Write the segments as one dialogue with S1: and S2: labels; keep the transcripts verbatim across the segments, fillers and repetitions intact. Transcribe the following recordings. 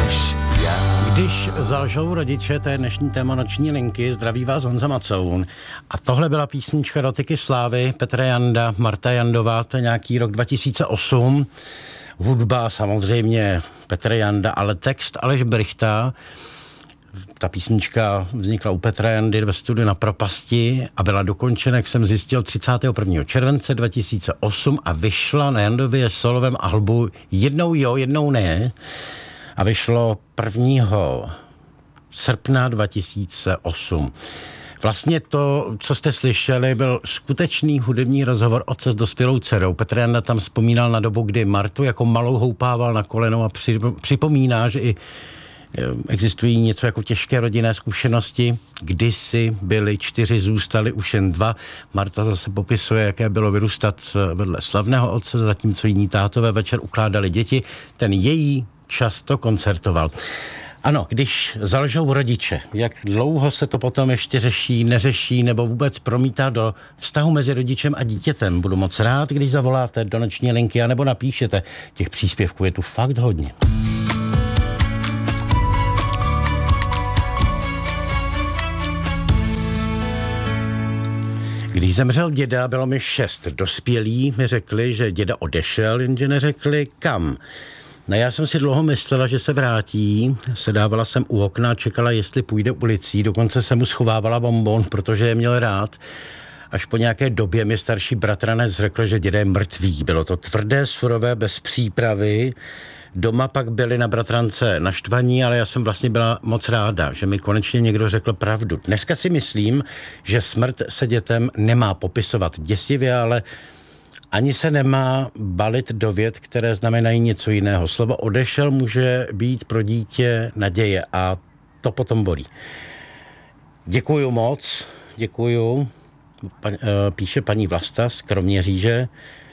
S1: než já.
S2: Když zalžou rodiče, to je dnešní téma Noční linky, zdraví vás Honza Macoun. A tohle byla písnička Dotyky slávy, Petr Janda, Marta Jandová, to je nějaký rok dva tisíce osm. Hudba samozřejmě Petr Janda, ale text Aleš Brychta. Ta písnička vznikla u Petra Jandy ve studiu Na propasti a byla dokončena, jak jsem zjistil, třicátého prvního července dva tisíce osm a vyšla na Jandově solovém albu Jednou jo, jednou ne. A vyšlo prvního srpna dva tisíce osm. Vlastně to, co jste slyšeli, byl skutečný hudební rozhovor otce s dospělou dcerou. Petr Janda tam vzpomínal na dobu, kdy Martu jako malou houpával na koleno a při, připomíná, že i existují něco jako těžké rodinné zkušenosti. Kdysi byly čtyři, zůstaly už jen dva. Marta zase popisuje, jaké bylo vyrůstat vedle slavného otce, zatímco jiní tátové večer ukládali děti. Ten její často koncertoval. Ano, když zalžou rodiče, jak dlouho se to potom ještě řeší, neřeší nebo vůbec promítá do vztahu mezi rodičem a dítětem. Budu moc rád, když zavoláte do Noční linky anebo napíšete. Těch příspěvků je tu fakt hodně. Když zemřel děda, bylo mi šest. Dospělí mi řekli, že děda odešel, jenže neřekli kam. No já jsem si dlouho myslela, že se vrátí, sedávala jsem u okna a čekala, jestli půjde ulicí, dokonce jsem mu schovávala bonbon, protože je měl rád. Až po nějaké době mi starší bratranec řekl, že děda je mrtvý. Bylo to tvrdé, surové, bez přípravy. Doma pak byli na bratrance naštvaní, ale já jsem vlastně byla moc ráda, že mi konečně někdo řekl pravdu. Dneska si myslím, že smrt se dětem nemá popisovat děsivě, ale ani se nemá balit do vět, které znamenají něco jiného. Slovo odešel může být pro dítě naděje a to potom bolí. Děkuju moc, děkuju, píše paní Vlasta z Kroměříže.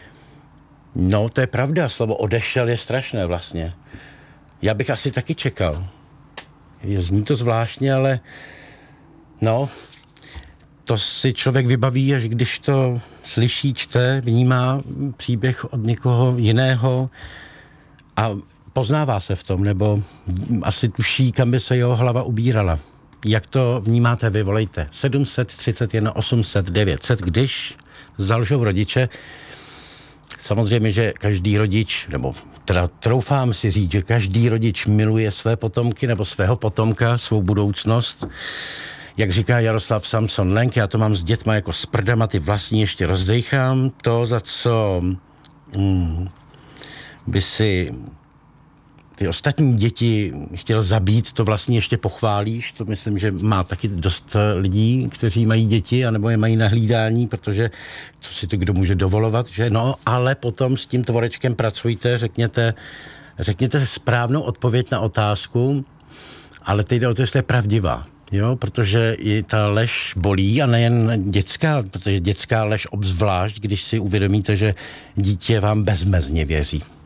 S2: No, to je pravda, slovo odešel je strašné vlastně. Já bych asi taky čekal. Je, zní to zvláštně, ale no, to si člověk vybaví, až když to slyší, čte, vnímá příběh od někoho jiného a poznává se v tom, nebo asi tuší, kam by se jeho hlava ubírala. Jak to vnímáte vy, volejte. sedm set třicet jedna osm set devět set, když zalžou rodiče. Samozřejmě, že každý rodič, nebo teda troufám si říct, že každý rodič miluje své potomky nebo svého potomka, svou budoucnost. Jak říká Jaroslav Samson Lenk, já to mám s dětma jako s prdama, ty vlastní ještě rozdejchám. To, za co hmm, by si ty ostatní děti chtěl zabít, to vlastně ještě pochválíš. To myslím, že má taky dost lidí, kteří mají děti, anebo je mají na hlídání, protože co si to kdo může dovolovat, že? No, ale potom s tím tvorečkem pracujte, řekněte, řekněte správnou odpověď na otázku, ale teď jde o to, jestli je pravdivá. Jo, protože i ta lež bolí a nejen dětská, protože dětská lež obzvlášť, když si uvědomíte, že dítě vám bezmezně věří.